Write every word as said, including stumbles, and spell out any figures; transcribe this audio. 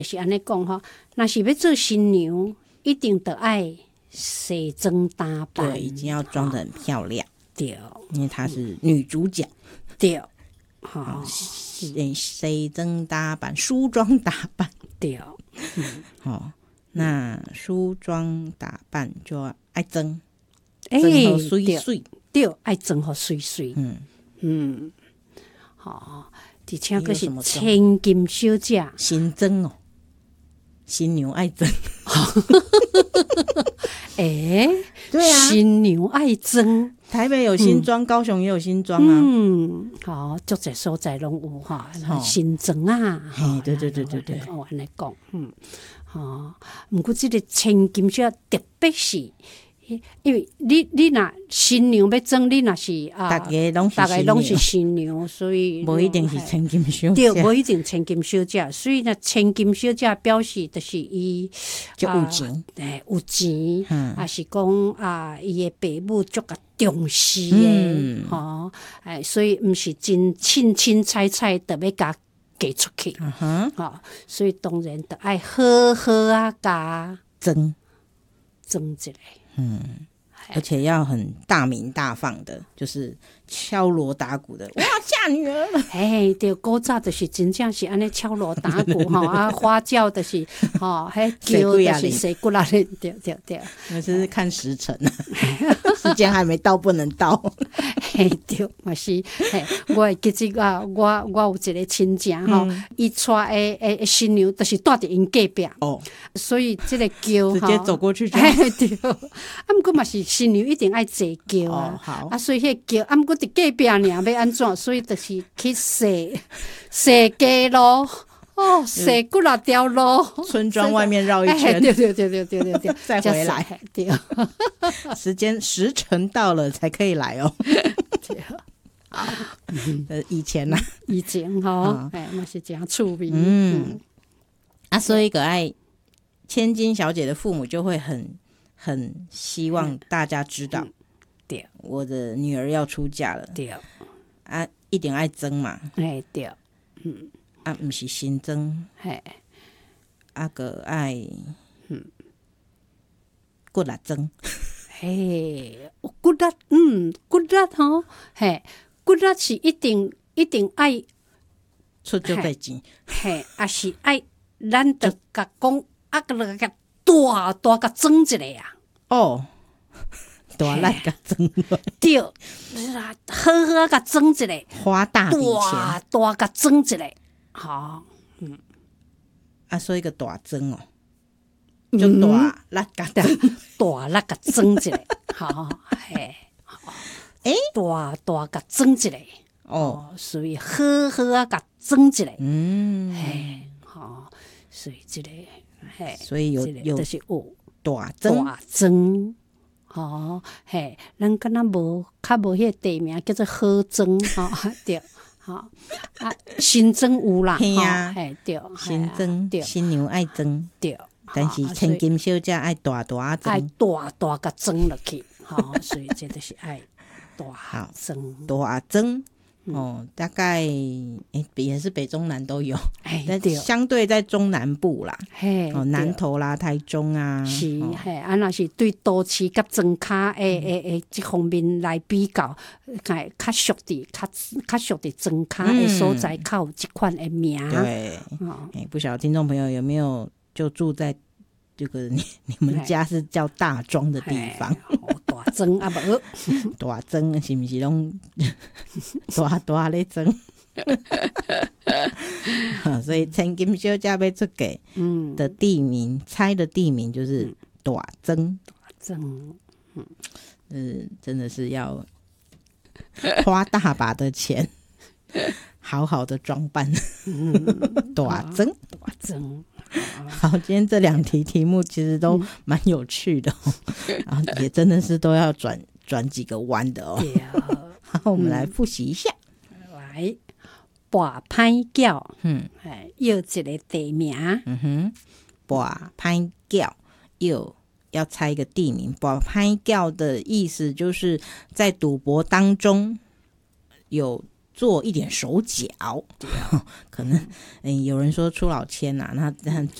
是安尼讲吼，若是要做新娘，一定得爱西装打扮， 对，已经要装得很漂亮， 对， 因为她是女主角， 对，好， 西西装打扮，梳妆打扮， 对， 嗯，哦，那梳妆打扮就要爱装， 哎， 装好水水， 对，爱装好水水， 嗯嗯，好，而且佫是有什么装千金小姐， 新装哦，新娘爱装， 哎， 对啊， 新娘爱装。 台北有新庄，高雄也有新庄啊。 嗯，好，足侪所在拢有哈，新庄啊， 嘿，对对对对对， 我安尼讲，嗯，好，毋过即个千金小特别是，因为你你若新娘要装，你若是啊， 大家拢是大概拢是新娘，所以无一定是千金小对， 姐， 无一定千金小姐，所以呢，千金小姐表示就是伊就有钱， 诶，有钱， 嗯啊是讲啊，伊诶爸母足甲重视诶，吼，诶，所以毋是真凊凊彩彩特要甲嫁出去， 嗯哼， 吼，所以当然得爱好好啊，甲装， 装一个， 嗯，而且要很大名大放的，就是敲锣打鼓的，我要嫁女儿了。 嘿，对，古早就是真正是安尼敲锣打鼓吼，啊，花轿就是吼，迄叫就是洗骨啦，对对对， 那是看时辰啊，时间还没到，不能到。 嘿，对，嘛是，嘿，我会记起啊，我我有一个亲戚吼，伊娶诶诶新娘，就是住伫因隔壁， 哦， 所以即个轿直接走过去就好。 嘿，对，啊，毋过嘛是新娘一定爱坐轿啊， 哦好啊，所以迄轿，啊，毋过伫隔壁尔要安怎，所以就是去洗洗街咯。哦，洗骨啦条路， 村庄外面绕一哎圈， 对对对对对对对， 再回来才洗对。 时间时辰到了才可以来哦。呃，以前呐、啊， 以前吼，哎，嘛是这样趣味。 嗯，啊，所以个爱千金小姐的父母就会很很希望大家知道， 嗯对， 我的女儿要出嫁了， 对， 啊，一定爱争嘛， 哎对， 啊，不是新争， 嘿， 啊个爱，嗯，骨力争， 嘿，骨力，嗯，骨力吼，嘿，骨力是一定一定爱， 出就多钱， 嘿，也是爱，咱得甲讲，啊个甲大大甲装一个啊， 哦。大力甲装落， 对，好好甲装一个， 花大笔大钱， 大甲装一个，好， 啊，所以个大装哦，就大力甲装， 大力甲装一个，好，嘿， 诶， 大大甲装一个， 哦， 哦，所以好好啊甲装一个， 嗯， 嘿，好，所以这个，嘿， 所以有这个有就是有大装， 大装。哦，嘿，咱敢若无较无迄个地名叫做好装，吼、哦，对，吼、哦、啊，新装有啦， 嘿啊嘿，对， 新装， 对新娘爱装， 对， 但是千金小姐爱大大爱装， 大大甲装落去，吼、哦，所以这就是爱大装， 大装。哦，大概诶、也是北中南都有， 哎， 但对， 相对在中南部啦， 嘿， 哦，南投啦、台中啊， 是， 哦、 嘿，啊，若是对都市甲装卡诶诶诶，这方面来比较，哎，较俗伫较较俗伫装卡诶所在，较有这款诶名。 对， 哦， 哎，不晓得听众朋友有没有就住在这个你你们家是叫大庄的地方？ 大庄啊无， 大庄是不是拢大大咧庄？所以千金小姐要出嫁的地名，嗯、猜的地名就是大庄。 大庄， 嗯，嗯，真的是要花大把的钱，好好的装扮，大庄， 大庄。 好，今天这两题题目其实都蛮有趣的、哦，然后也真的是都要转转几个弯的哦。好，我们来复习一下。 嗯、来，跋歹叫， 嗯， 哎，要一个地名。 嗯哼，跋歹叫要要猜一个地名。跋歹叫的意思就是在赌博当中有做一点手脚，可能嗯有人说出老千呐、啊，那但